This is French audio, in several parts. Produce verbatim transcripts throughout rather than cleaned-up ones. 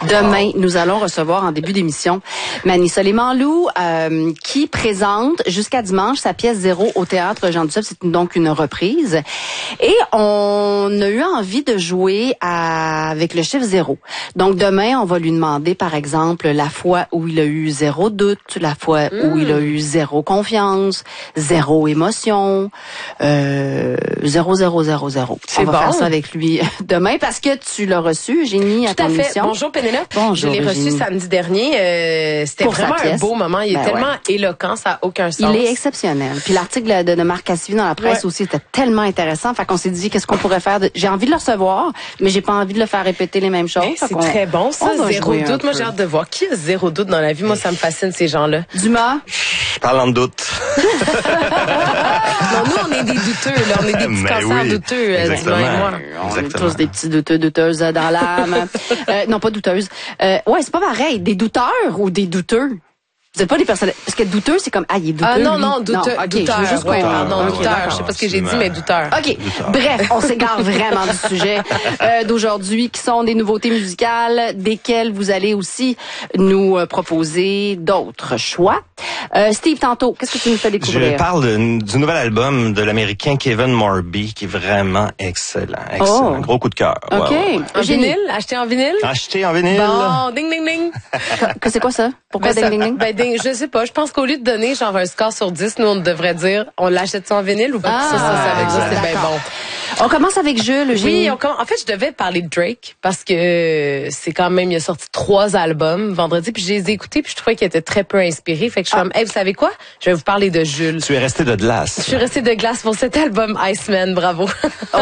Demain, nous allons recevoir en début d'émission Mani Soleiman-Lou euh, qui présente jusqu'à dimanche sa pièce Zéro au Théâtre Jean Duceppe. C'est donc une reprise. Et on a eu envie de jouer à, avec le chiffre zéro. Donc demain, on va lui demander par exemple la fois où il a eu zéro doute, la fois mmh. où il a eu zéro confiance, zéro émotion, euh, zéro, zéro, zéro, zéro. On va bon. faire ça avec lui demain parce que tu l'as reçu, Génie, à ton émission. Bonjour Pénélope. Bonjour, je l'ai reçu Virginie. samedi dernier. Euh, C'était Pour vraiment un beau moment. Il est ben tellement ouais. éloquent, ça n'a aucun sens. Il est exceptionnel. Puis l'article de, de Marc Cassivi dans la presse ouais. aussi était tellement intéressant. Fait qu'on s'est dit qu'est-ce qu'on pourrait faire. De... J'ai envie de le recevoir, mais j'ai pas envie de le faire répéter les mêmes choses. C'est très bon ça, zéro doute. Moi j'ai hâte de voir qui a zéro doute dans la vie. Moi ça me fascine ces gens-là. Dumas. Parlant de doute. Non, nous on est des douteux, là. On est des petits Mais cancers oui, douteux. exactement. Dumas et moi. On Exactement. est tous des petits douteux, douteuses dans l'âme. euh, non, pas douteuses. Euh, ouais, c'est pas pareil. Des douteurs ou des douteux? Vous êtes pas des personnes... Parce que douteux, c'est comme... Ah, il est douteux, Ah non, lui. non, douteux, non, okay, douteur. juste Ouais, qu'on- pardon, okay, douteur. d'accord. Je sais pas ce que j'ai dit, mais douteur. OK. Douteur. Bref, on s'égare vraiment du sujet euh, d'aujourd'hui, qui sont des nouveautés musicales, desquelles vous allez aussi nous euh, proposer d'autres choix. Euh, Steve, tantôt, qu'est-ce que tu nous fais découvrir? Je parle de- du nouvel album de l'Américain Kevin Morby, qui est vraiment excellent. Excellent. Oh. Gros coup de cœur. OK. Ouais, ouais, ouais. En Génie. vinyle? Acheté en vinyle? Acheté en vinyle. Bon, ding, ding, ding. Que c'est quoi ça? Pourquoi Ben, ding, ça- ding, ding? ben, ding, je sais pas. Je pense qu'au lieu de donner genre un score sur dix, nous, on devrait dire, on l'achète en vinyle ou pas? Ah, ça, ça, ça, avec ça, c'est bien d'accord. bon. On commence avec Jules, Oui, Génie. on commence. En fait, je devais parler de Drake parce que c'est quand même, il a sorti trois albums vendredi, puis je les ai écoutés, puis je trouvais qu'il était très peu inspiré. Fait que je suis Ah. comme, hey, vous savez quoi? Je vais vous parler de Jules. Tu es resté de glace. Je suis restée de glace pour cet album Iceman, bravo. Oh.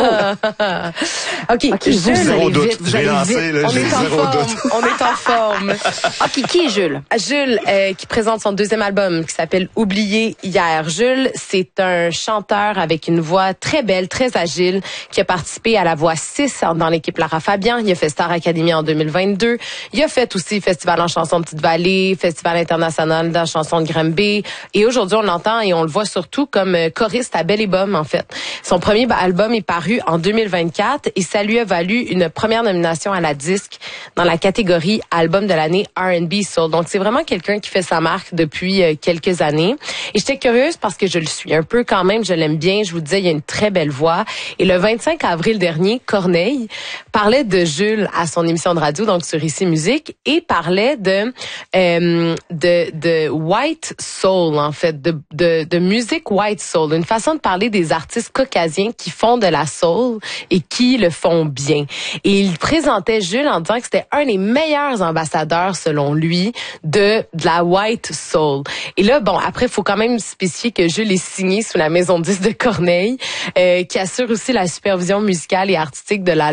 OK, OK, vous, Jules, vous Zéro allez doute. vite, vous Je allez vais lancer, vite. là, on j'ai est en zéro forme, doute. on est en forme. OK, qui est Jules? Jules, euh, qui présente son deuxième album qui s'appelle Oublié hier. Jules, c'est un chanteur avec une voix très belle, très agile, qui a participé à la voix six dans l'équipe Lara Fabian. Il a fait Star Academy en deux mille vingt-deux. Il a fait aussi Festival en chanson de Petite-Vallée, Festival international de la chanson de Granby. Et aujourd'hui, on l'entend et on le voit surtout comme euh, choriste à Belle et Bomme, en fait. Son premier album est paru en deux mille vingt-quatre et ça lui a valu une première nomination à la disque dans la catégorie album de l'année R and B Soul. Donc, c'est vraiment quelqu'un qui fait sa marque depuis euh, quelques années. Et j'étais curieuse parce que je le suis un peu quand même. Je l'aime bien. Je vous disais, il a une très belle voix. Et le vingt-cinq avril dernier, Corneille parlait de Jules à son émission de radio, donc sur Ici Musique, et parlait de euh, de, de white soul, en fait, de, de, de musique white soul, une façon de parler des artistes caucasiens qui font de la soul et qui le font bien. Et il présentait Jules en disant que c'était un des meilleurs ambassadeurs, selon lui, de, de la white soul. Et là, bon, après, il faut quand même spécifier que Jules est signé sous la maison dix de Corneille, euh, qui assure aussi la supervision musicale et artistique de l'album.